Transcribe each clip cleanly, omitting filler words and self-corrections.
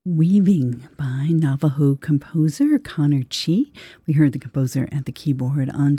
Weaving by Navajo composer Connor Chi. We heard the composer at the keyboard on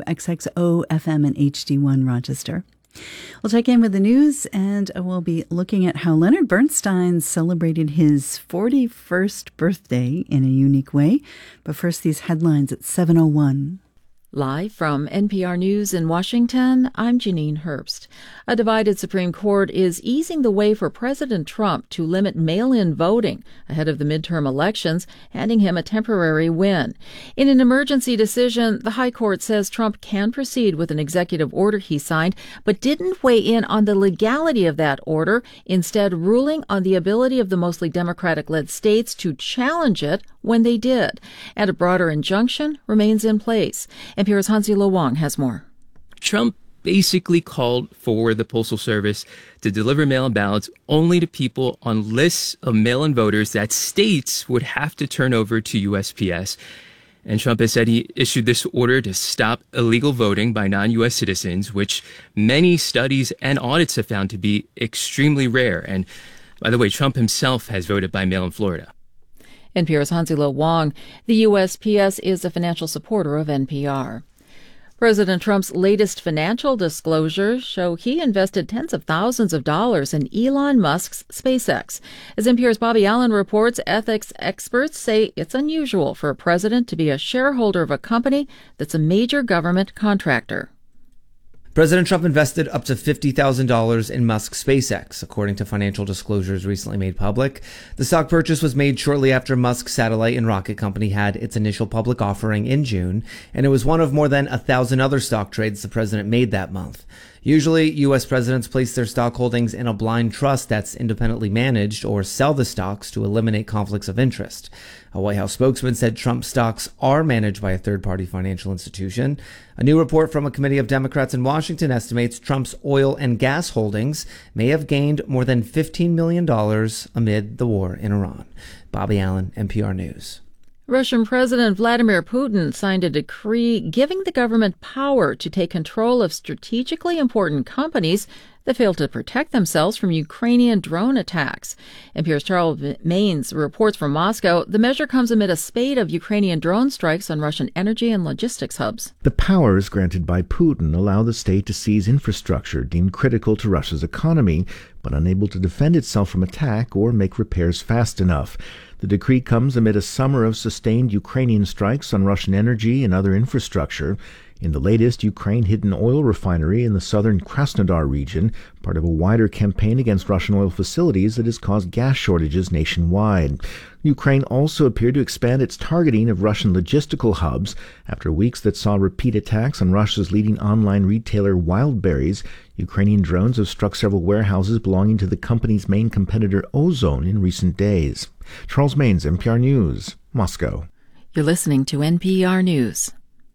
WXXO FM and HD1 Rochester. We'll check in with the news, and we'll be looking at how Leonard Bernstein celebrated his 41st birthday in a unique way. But first, these headlines at 7:01. Live from NPR News in Washington, I'm Janine Herbst. A divided Supreme Court is easing the way for President Trump to limit mail-in voting ahead of the midterm elections, handing him a temporary win. In an emergency decision, the High Court says Trump can proceed with an executive order he signed, but didn't weigh in on the legality of that order, instead ruling on the ability of the mostly Democratic-led states to challenge it when they did. And a broader injunction remains in place. NPR's Hansi-Lo Wang has more. Trump basically called for the Postal Service to deliver mail-in ballots only to people on lists of mail-in voters that states would have to turn over to USPS. And Trump has said he issued this order to stop illegal voting by non-U.S. citizens, which many studies and audits have found to be extremely rare. And by the way, Trump himself has voted by mail in Florida. NPR's Hansi-Lo Wang. The USPS is a financial supporter of NPR. President Trump's latest financial disclosures show he invested tens of thousands of dollars in Elon Musk's SpaceX. As NPR's Bobby Allen reports, ethics experts say it's unusual for a president to be a shareholder of a company that's a major government contractor. President Trump invested up to $50,000 in Musk's SpaceX, according to financial disclosures recently made public. The stock purchase was made shortly after Musk's satellite and rocket company had its initial public offering in June, and it was one of more than 1,000 other stock trades the president made that month. Usually, U.S. presidents place their stock holdings in a blind trust that's independently managed or sell the stocks to eliminate conflicts of interest. A White House spokesman said Trump's stocks are managed by a third-party financial institution. A new report from a committee of Democrats in Washington estimates Trump's oil and gas holdings may have gained more than $15 million amid the war in Iran. Bobby Allen, NPR News. Russian President Vladimir Putin signed a decree giving the government power to take control of strategically important companies that failed to protect themselves from Ukrainian drone attacks. NPR's Charles Maynes reports from Moscow. The measure comes amid a spate of Ukrainian drone strikes on Russian energy and logistics hubs. The powers granted by Putin allow the state to seize infrastructure deemed critical to Russia's economy, but unable to defend itself from attack or make repairs fast enough. The decree comes amid a summer of sustained Ukrainian strikes on Russian energy and other infrastructure. In the latest, Ukraine hit an oil refinery in the southern Krasnodar region, part of a wider campaign against Russian oil facilities that has caused gas shortages nationwide. Ukraine also appeared to expand its targeting of Russian logistical hubs after weeks that saw repeat attacks on Russia's leading online retailer Wildberries. Ukrainian drones have struck several warehouses belonging to the company's main competitor Ozone in recent days. Charles Maynes, NPR News, Moscow. You're listening to NPR News.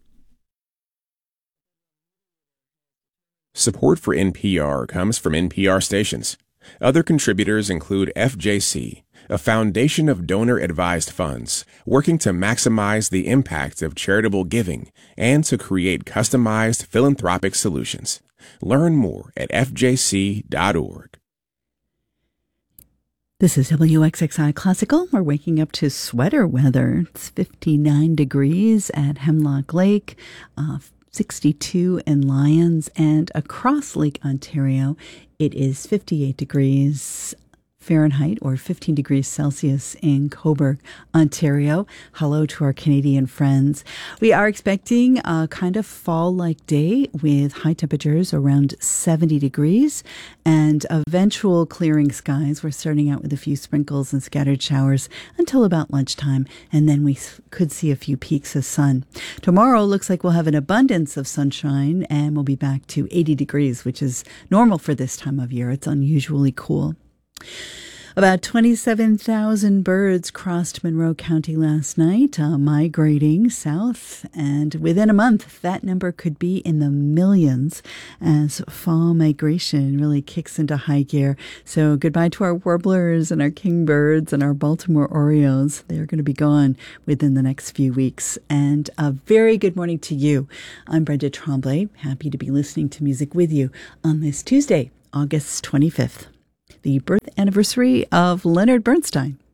Support for NPR comes from NPR stations. Other contributors include FJC, a foundation of donor-advised funds working to maximize the impact of charitable giving and to create customized philanthropic solutions. Learn more at fjc.org. This is WXXI Classical. We're waking up to sweater weather. It's 59 degrees at Hemlock Lake, 62 in Lyons, and across Lake Ontario, it is 58 degrees Fahrenheit or 15 degrees Celsius in Cobourg, Ontario. Hello to our Canadian friends. We are expecting a kind of fall-like day with high temperatures around 70 degrees and eventual clearing skies. We're starting out with a few sprinkles and scattered showers until about lunchtime, and then we could see a few peaks of sun. Tomorrow looks like we'll have an abundance of sunshine, and we'll be back to 80 degrees, which is normal for this time of year. It's unusually cool. About 27,000 birds crossed Monroe County last night, migrating south, and within a month, that number could be in the millions as fall migration really kicks into high gear. So goodbye to our warblers and our kingbirds and our Baltimore Orioles. They're going to be gone within the next few weeks. And a very good morning to you. I'm Brenda Tremblay, happy to be listening to music with you on this Tuesday, August 25th. The birth anniversary of Leonard Bernstein.